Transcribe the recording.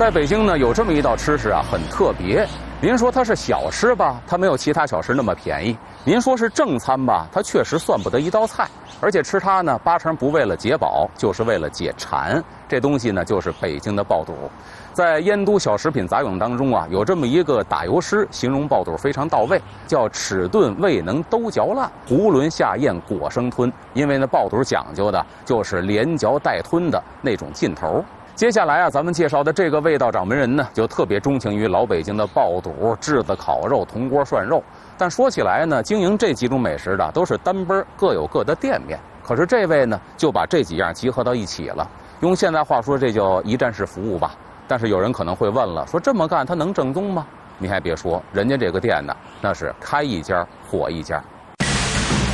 在北京呢，有这么一道吃食啊，很特别。您说它是小吃吧，它没有其他小吃那么便宜；您说是正餐吧，它确实算不得一道菜。而且吃它呢，八成不为了解饱，就是为了解馋。这东西呢，就是北京的爆肚。在《燕都小食品杂咏》当中啊，有这么一个打油诗，形容爆肚非常到位，叫齿钝未能都嚼烂，囫囵下咽果生吞。因为呢，爆肚讲究的就是连嚼带吞的那种劲头。接下来啊，咱们介绍的这个味道掌门人呢，就特别钟情于老北京的爆肚、炙子烤肉、铜锅涮肉。但说起来呢，经营这几种美食的都是单杯各有各的店面。可是这位呢，就把这几样集合到一起了。用现代话说，这叫一站式服务吧。但是有人可能会问了，说这么干他能正宗吗？你还别说，人家这个店呢，那是开一家火一家。